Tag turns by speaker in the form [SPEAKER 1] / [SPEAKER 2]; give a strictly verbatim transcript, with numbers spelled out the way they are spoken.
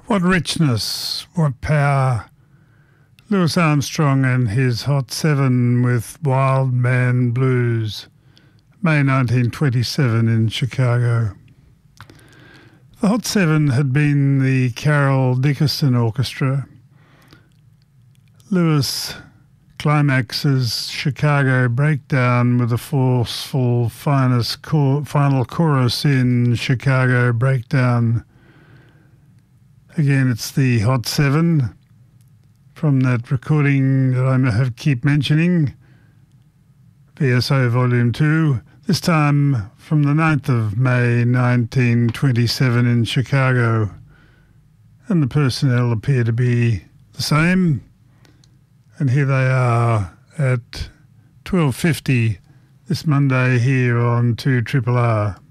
[SPEAKER 1] What richness, what power. Louis Armstrong and his Hot Seven with Wild Man Blues, May nineteen twenty-seven in Chicago. The Hot Seven had been the Carol Dickerson Orchestra. Louis climaxes Chicago breakdown with a forceful finest cor- final chorus in Chicago breakdown. Again, it's the Hot Seven from that recording that I have keep mentioning, V S O Volume two, this time from the ninth of May nineteen twenty-seven in Chicago. And the personnel appear to be the same. And here they are at twelve fifty this Monday here on two R R R.